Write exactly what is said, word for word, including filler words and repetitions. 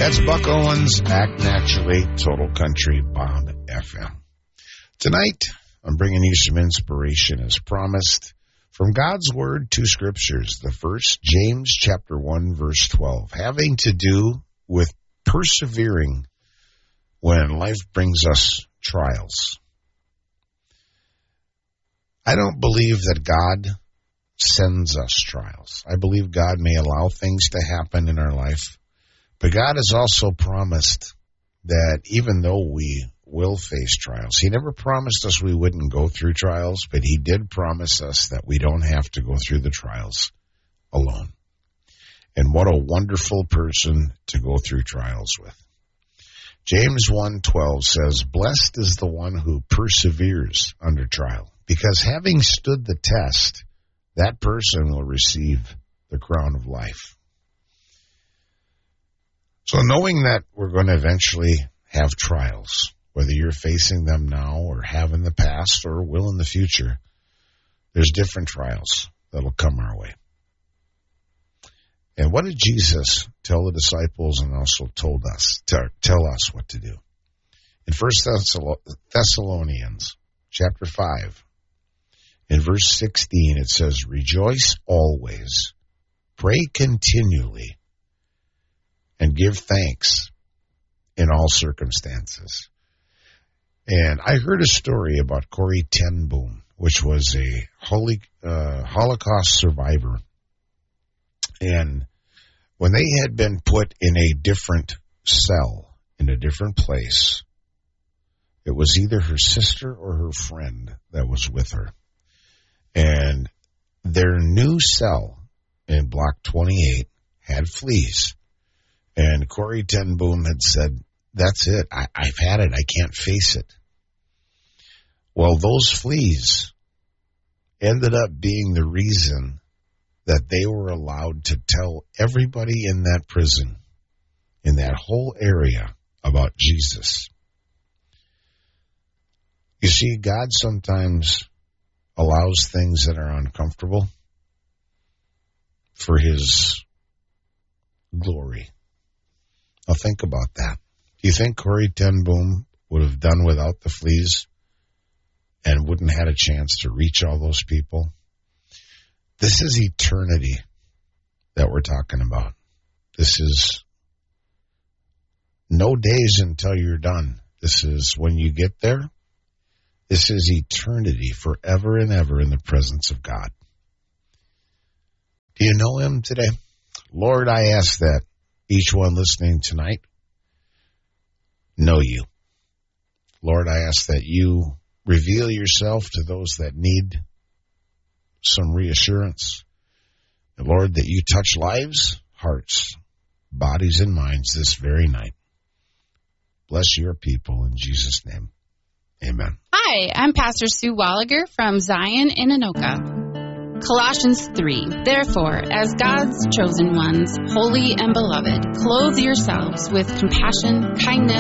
That's Buck Owens, Act Naturally, Total Country Bob F M. Tonight, I'm bringing you some inspiration as promised from God's Word, two scriptures. The first, James chapter one, verse twelve, having to do with persevering when life brings us trials. I don't believe that God sends us trials. I believe God may allow things to happen in our life, but God has also promised that even though we will face trials, He never promised us we wouldn't go through trials, but He did promise us that we don't have to go through the trials alone. And what a wonderful person to go through trials with. James one twelve says, blessed is the one who perseveres under trial, because having stood the test, that person will receive the crown of life. So knowing that we're going to eventually have trials, whether you're facing them now or have in the past or will in the future, there's different trials that'll come our way. And what did Jesus tell the disciples and also told us to tell us what to do? In First Thessalonians chapter five, in verse sixteen, it says, rejoice always, pray continually, and give thanks in all circumstances. And I heard a story about Corrie ten Boom, which was a Holy, uh, Holocaust survivor. And when they had been put in a different cell, in a different place, it was either her sister or her friend that was with her. And their new cell in block twenty-eight had fleas. And Corrie ten Boom had said, that's it. I, I've had it. I can't face it. Well, those fleas ended up being the reason that they were allowed to tell everybody in that prison, in that whole area, about Jesus. You see, God sometimes allows things that are uncomfortable for His glory. Now think about that. Do you think Corrie ten Boom would have done without the fleas and wouldn't have had a chance to reach all those people? This is eternity that we're talking about. This is no days until you're done. This is when you get there. This is eternity, forever and ever in the presence of God. Do you know Him today? Lord, I ask that each one listening tonight know You. Lord, I ask that You reveal Yourself to those that need some reassurance. And Lord, that You touch lives, hearts, bodies, and minds this very night. Bless Your people in Jesus' name. Amen. Hi, I'm Pastor Sue Walliger from Zion in Anoka. Colossians three. Therefore, as God's chosen ones, holy and beloved, clothe yourselves with compassion, kindness,